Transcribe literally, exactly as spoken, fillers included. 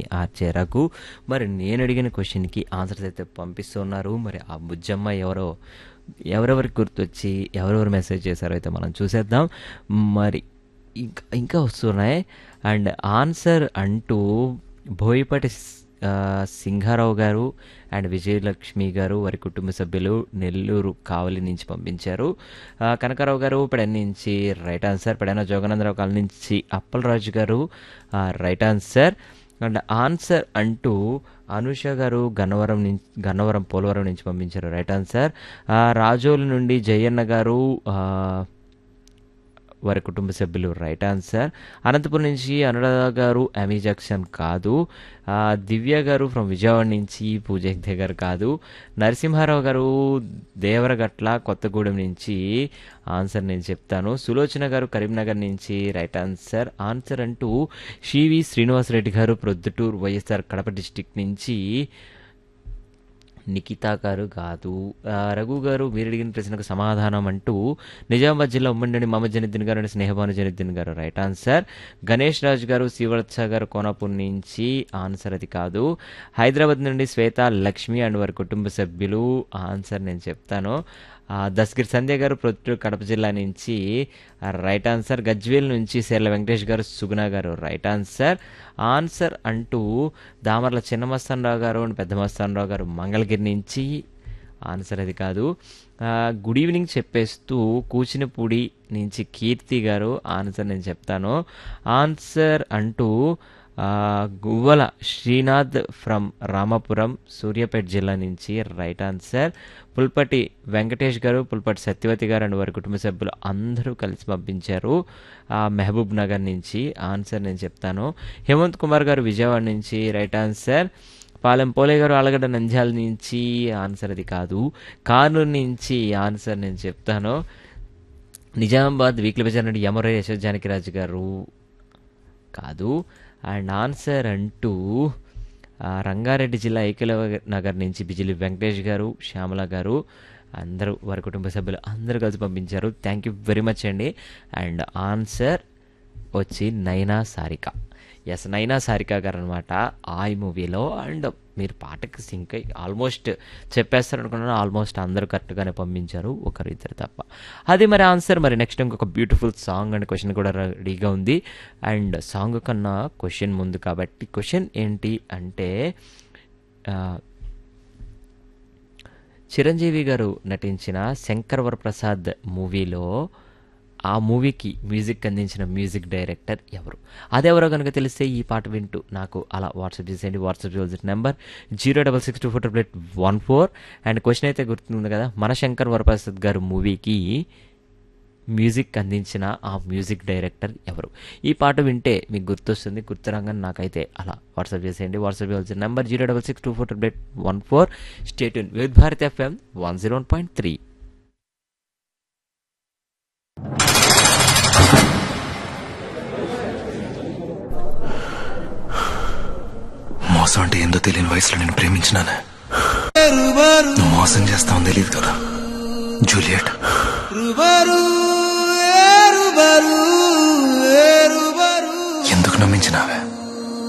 మీ RJ Raghu. మరి నేను అడిగిన క్వశ్చన్కి ఆన్సర్స్ అయితే పంపిస్తున్నారు. మరి ఆ బుజ్జమ్మ ఎవరో ఎవరెవరికి గుర్తొచ్చి ఎవరెవరు మెసేజ్ చేశారో అయితే మనం చూసేద్దాం. మరి ఇంకా ఇంకా వస్తున్నాయి. అండ్ ఆన్సర్ అంటూ బోయపాటి ఆ, సింహారావు గారు అండ్ విజయలక్ష్మి గారు వారి కుటుంబ సభ్యులు నెల్లూరు కావలి నుంచి పంపించారు. ఆ, కనకారావు గారు పెడన్ నుంచి right answer. Pedana Jogananda Rao colony నుంచి అప్పలరాజు గారు ఆ, రైట్ ఆన్సర్. అండ్ ఆన్సర్ అంటూ అనుష గారు గన్నవరం నుంచి గన్నవరం పోలవరం నుంచి పంపించారు రైట్ ఆన్సర్. ఆ, రాజోలు నుండి జయన్న గారు ఆ, వారి కుటుంబ సభ్యులు రైట్ ఆన్సర్. అనంతపురం నుంచి అనురాధ గారు అమీ జంక్షన్ కాదు. ఆ, దివ్య గారు ఫ్రమ్ విజయవాడ నుంచి పూజ హెగ్డే గారు కాదు. నరసింహారావు గారు దేవరగట్ల కొత్తగూడెం నుంచి ఆన్సర్ నేను చెప్తాను. సులోచన గారు కరీంనగర్ నుంచి రైట్ ఆన్సర్. ఆన్సర్ అంటూ సివి శ్రీనివాసరెడ్డి గారు ప్రొద్దుటూరు వైఎస్ఆర్ కడప డిస్టిక్ నుంచి నిఖితా గారు కాదు. ఆ, రఘు గారు మీరు అడిగిన ప్రశ్నకు సమాధానం అంటూ నిజామాబాద్ జిల్లా ఉమ్మండి మహమ్మద్ జనుద్దీన్ గారు అండ్ స్నేహబాను జనుద్దీన్ గారు రైట్ ఆన్సర్. గణేష్ రాజు గారు శ్రీవత్స గారు కోనాపూర్ నుంచి ఆన్సర్ అది కాదు. హైదరాబాద్ నుండి శ్వేత లక్ష్మి అండ్ వారి కుటుంబ సభ్యులు ఆన్సర్ నేను చెప్తాను. దస్గిర్ సంధ్య గారు ప్రొద్దుటూరు కడప జిల్లా నుంచి రైట్ ఆన్సర్. గజ్వేల్ నుంచి సేర్ల వెంకటేష్ గారు సుగుణ గారు రైట్ ఆన్సర్. ఆన్సర్ అంటూ దామర్ల చిన్న మస్తానరావు గారు అండ్ పెద్ద మస్తానరావు గారు మంగళగిరి నుంచి ఆన్సర్ అది కాదు. గుడ్ ఈవినింగ్ చెప్పేస్తూ కూచినపూడి నుంచి కీర్తి గారు ఆన్సర్ నేను చెప్తాను. ఆన్సర్ అంటూ గువ్వల శ్రీనాథ్ ఫ్రమ్ రామాపురం సూర్యాపేట జిల్లా నుంచి రైట్ ఆన్సర్. పుల్పటి వెంకటేష్ గారు పుల్పటి సత్యవతి గారు అండ్ వారి కుటుంబ సభ్యులు అందరూ కలిసి పంపించారు మహబూబ్ నగర్ నుంచి ఆన్సర్ నేను చెప్తాను. హేమంత్ కుమార్ గారు విజయవాడ నుంచి రైట్ ఆన్సర్. పాలెం పోలే గారు ఆలగడ్డ నంద్యాల నుంచి ఆన్సర్ అది కాదు. కానూరు నుంచి ఆన్సర్ నేను చెప్తాను. నిజామాబాద్ వీక్లీ బజార్ నుండి యమరే యశోద్ జానకిరాజు గారు కాదు. అండ్ ఆన్సర్ అంటూ రంగారెడ్డి జిల్లా ఏకలవ నగర్ నుంచి బిజిలి వెంకటేష్ గారు శ్యామల గారు అందరూ వారి కుటుంబ సభ్యులు అందరూ కలిసి పంపించారు. థ్యాంక్ యూ వెరీ మచ్ అండి. అండ్ ఆన్సర్ వచ్చి నైనా సారిక. ఎస్, నైనా సారిక గారు అనమాట ఆ మూవీలో. అండ్ మీరు పాటకి సింక్ అయ్యి ఆల్మోస్ట్ చెప్పేస్తారు అనుకున్నాను. ఆల్మోస్ట్ అందరూ కరెక్ట్గానే పంపించారు, ఒకరు ఇద్దరు తప్ప. అది మరి ఆన్సర్. మరి నెక్స్ట్ ఇంకొక బ్యూటిఫుల్ సాంగ్ అండ్ క్వశ్చన్ కూడా రెడీగా ఉంది. అండ్ సాంగ్ కన్నా క్వశ్చన్ ముందు కాబట్టి క్వశ్చన్ ఏంటి అంటే చిరంజీవి గారు నటించిన శంకర్ వరప్రసాద్ మూవీలో ఆ మూవీకి మ్యూజిక్ అందించిన మ్యూజిక్ డైరెక్టర్ ఎవరు? అదెవరో కనుక తెలిస్తే ఈ పాట వింటూ నాకు అలా వాట్సాప్ చేసేయండి. వాట్సాప్ చేయాల్సిన number zero double six two four triple eight one four. And question అయితే గుర్తుంది కదా, మన శంకర్ వరప్రసాద్ గారు మూవీకి మ్యూజిక్ అందించిన ఆ మ్యూజిక్ డైరెక్టర్ ఎవరు? ఈ పాట వింటే మీకు గుర్తొస్తుంది. గుర్తురాగానే నాకైతే అలా వాట్సాప్ చేసేయండి. వాట్సాప్ చేయాల్సిన number zero double six two four triple eight one four. State Yoon with Bharat FM one zero one point three. మోసం అంటే ఏందో తెలియని వయసులో నేను ప్రేమించినాను. నువ్వు మోసం చేస్తావని తెలియదు కదా జూలియట్. ఎందుకు నమ్మించినావే?